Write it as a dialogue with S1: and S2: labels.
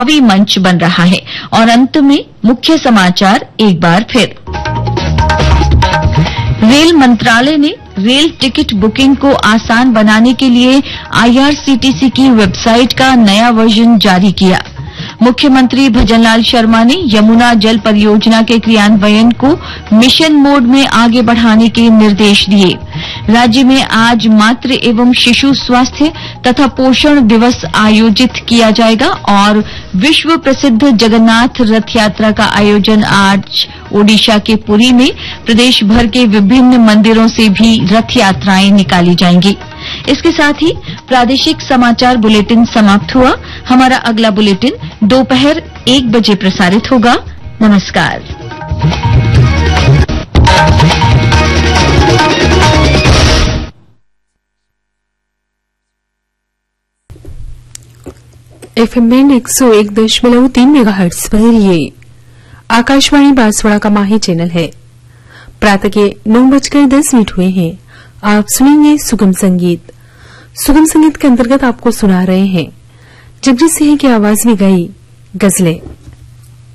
S1: मंच बन रहा है। और अंत में मुख्य समाचार एक बार फिर। रेल मंत्रालय ने रेल टिकट बुकिंग को आसान बनाने के लिए आईआरसीटीसी की वेबसाइट का नया वर्जन जारी किया। मुख्यमंत्री भजनलाल शर्मा ने यमुना जल परियोजना के क्रियान्वयन को मिशन मोड में आगे बढ़ाने के निर्देश दिए। राज्य में आज मातृ एवं शिशु स्वास्थ्य तथा पोषण दिवस आयोजित किया जाएगा और विश्व प्रसिद्ध जगन्नाथ रथ यात्रा का आयोजन आज ओडिशा के पुरी में प्रदेश भर के विभिन्न मंदिरों से भी रथ यात्राएं निकाली जाएंगी। इसके साथ ही प्रादेशिक समाचार बुलेटिन समाप्त हुआ। हमारा अगला बुलेटिन दोपहर 1 बजे प्रसारित होगा। नमस्कार।
S2: एफएम बैंड 101.3 मेगाहर्ट्ज पर ये आकाशवाणी बांसवाड़ा का माही चैनल है। प्रातः के 9:10 हुए हैं। आप सुनेंगे सुगम संगीत। सुगम संगीत के अंतर्गत आपको सुना रहे हैं जगजीत सिंह की आवाज में गाई गजलें।